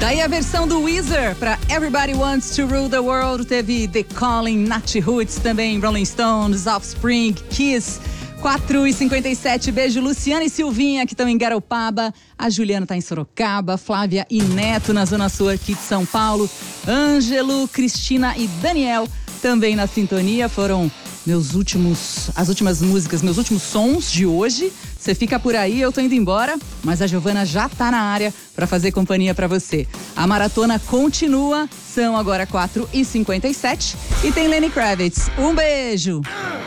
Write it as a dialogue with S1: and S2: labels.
S1: Daí a versão do Weezer para Everybody Wants to Rule the World. Teve The Calling, Nat Roots, também Rolling Stones, Offspring, Kiss. 4h57, beijo Luciana e Silvinha, que estão em Garopaba. A Juliana está em Sorocaba, Flávia e Neto na Zona Sul aqui de São Paulo. Ângelo, Cristina e Daniel também na sintonia. Foram as últimas músicas, meus últimos sons de hoje. Você fica por aí, eu tô indo embora, mas a Giovana já tá na área para fazer companhia para você. A maratona continua, são agora 4h57 e tem Lenny Kravitz. Um beijo!